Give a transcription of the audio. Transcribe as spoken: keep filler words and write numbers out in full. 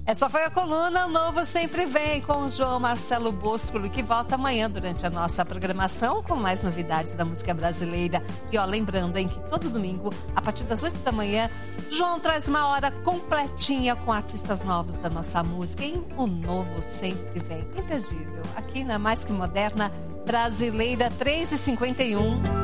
Essa foi a coluna O Novo Sempre Vem, com o João Marcelo Boscolo, que volta amanhã durante a nossa programação com mais novidades da música brasileira. E ó, lembrando, hein, que todo domingo, a partir das oito da manhã, João traz uma hora completinha com artistas novos da nossa música, em O Novo Sempre Vem. Imperdível, aqui na Mais Que Moderna Brasileira três e cinquenta e um.